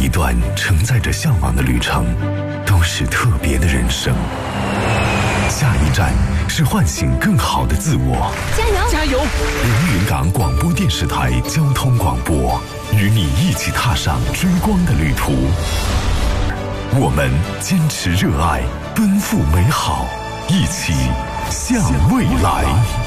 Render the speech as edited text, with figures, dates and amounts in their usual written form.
一段承载着向往的旅程，都是特别的人生。下一站是唤醒更好的自我。 加油！ 加油！ 连云港广播电视台交通广播，与你一起踏上追光的旅途。我们坚持热爱，奔赴美好，一起向未来。